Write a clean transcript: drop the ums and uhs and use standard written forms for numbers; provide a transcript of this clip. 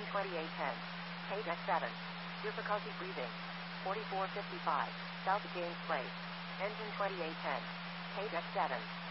Engine 2810. KDEC 7. Difficulty breathing. 4455. South Gaines Place. Engine 2810. KDEC 7.